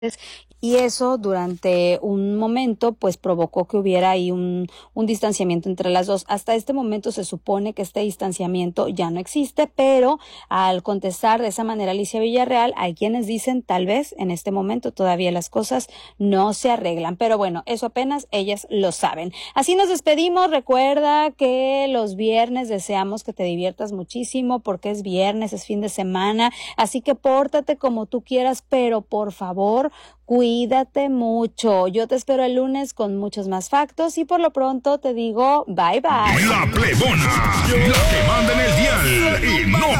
y eso durante un momento pues provocó que hubiera ahí un distanciamiento entre las dos. Hasta este momento se supone que este distanciamiento ya no existe, pero al contestar de esa manera Alicia Villarreal, hay quienes dicen tal vez en este momento todavía las cosas no se arreglan, pero bueno, eso apenas ellas lo saben. Así nos despedimos. Recuerda que los viernes deseamos que te diviertas muchísimo porque es viernes, es fin de semana, así que pórtate como tú quieras, pero por favor, cuídate mucho. Yo te espero el lunes con muchos más factos y por lo pronto te digo bye bye. La Plebona, la que manda en el dial y no